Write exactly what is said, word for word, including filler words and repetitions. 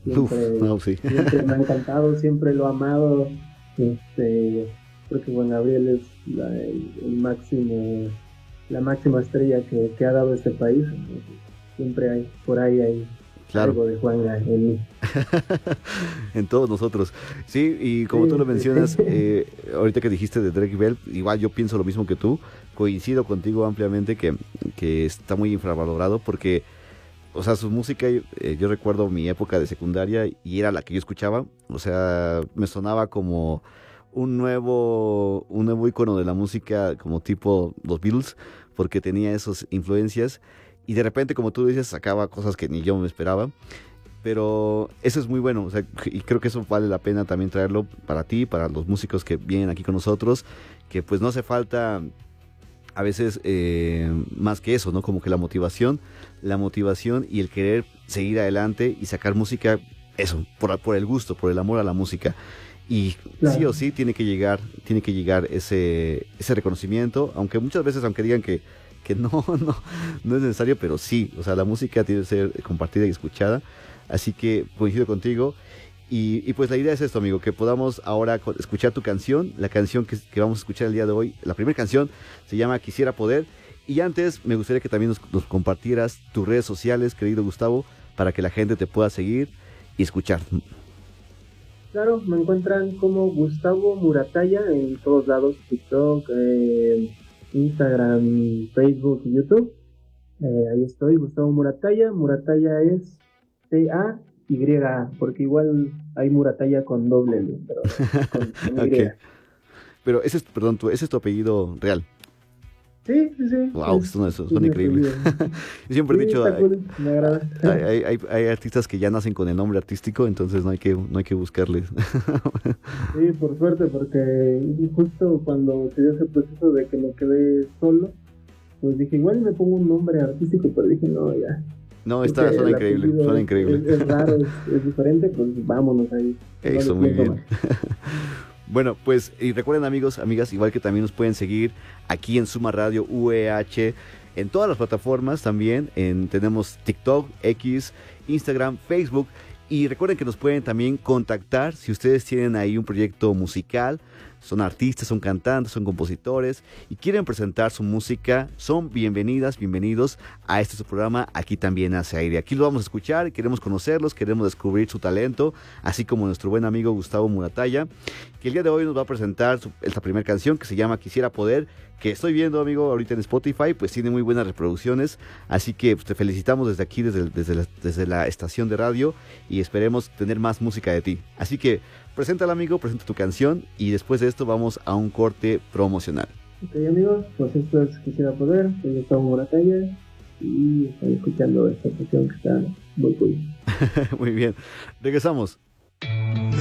Uf, Siempre, no, sí. siempre me ha encantado, siempre lo he amado. Este, creo que Juan Gabriel es la, el, el máximo, la máxima estrella que, que ha dado este país. Entonces, siempre hay, por ahí hay Claro. algo de Juan en mí. En todos nosotros. Sí, y como tú Sí, lo sí, mencionas, sí. eh, ahorita que dijiste de Drake Bell, igual yo pienso lo mismo que tú, coincido contigo ampliamente que, que está muy infravalorado porque, o sea, su música, eh, yo recuerdo mi época de secundaria y era la que yo escuchaba, o sea, me sonaba como un nuevo, un nuevo icono de la música como tipo los Beatles, porque tenía esas influencias y de repente, como tú dices, sacaba cosas que ni yo me esperaba. Pero eso es muy bueno, o sea, y creo que eso vale la pena también traerlo para ti, para los músicos que vienen aquí con nosotros, que pues no hace falta a veces eh, más que eso, ¿no? Como que la motivación, la motivación y el querer seguir adelante y sacar música, eso, por, por el gusto, por el amor a la música. Y sí Claro, o sí tiene que llegar, tiene que llegar ese, ese reconocimiento, aunque muchas veces, aunque digan que, que no, no, no es necesario, pero sí, o sea, la música tiene que ser compartida y escuchada. Así que coincido contigo. Y, y pues la idea es esto, amigo, que podamos ahora co- escuchar tu canción, la canción que, que vamos a escuchar el día de hoy. La primera canción se llama Quisiera Poder. Y antes me gustaría que también nos, nos compartieras tus redes sociales, querido Gustavo, para que la gente te pueda seguir y escuchar. claro, me encuentran como Gustavo Muratalla en todos lados, TikTok, eh, Instagram, Facebook y YouTube. Eh, ahí estoy, Gustavo Muratalla. Muratalla es T A Y A, porque igual hay Muratalla con doble L, pero es con, con Y. Ok. Pero ese es, perdón, tu, ese es tu apellido real. Sí, sí, sí, Wow, es, esto no, eso es suena mi increíble. apellido. Yo siempre Sí, he dicho, está hay, cool, me agrada. hay, hay, hay artistas que ya nacen con el nombre artístico, entonces no hay que, no hay que buscarles. Sí, por suerte, porque justo cuando se dio ese proceso de que me quedé solo, pues dije, igual me pongo un nombre artístico, pero dije, no, ya, No, creo que está, suena el increíble, apellido suena es, increíble. es, es raro, es, es diferente, pues vámonos ahí, no le Eso, muy pienso bien. más. Bueno, pues y recuerden amigos, amigas, igual que también nos pueden seguir aquí en Suma Radio U E H, en todas las plataformas también, en, tenemos TikTok, X, Instagram, Facebook, y recuerden que nos pueden también contactar si ustedes tienen ahí un proyecto musical, son artistas, son cantantes, son compositores y quieren presentar su música, son bienvenidas, bienvenidos a este su programa, aquí también hace aire. Aquí lo vamos a escuchar, queremos conocerlos, queremos descubrir su talento, así como nuestro buen amigo Gustavo Muratalla, que el día de hoy nos va a presentar su, esta primera canción que se llama Quisiera Poder, que estoy viendo, amigo, ahorita en Spotify, pues tiene muy buenas reproducciones, así que pues, te felicitamos desde aquí, desde, desde, la, desde la estación de radio, y esperemos tener más música de ti. Así que preséntala, amigo, presenta tu canción, y después de esto vamos a un corte promocional. Ok, amigos, pues esto es Quisiera Poder, soy Gustavo Muratalla y estoy escuchando esta canción que está muy cool. Muy bien, regresamos.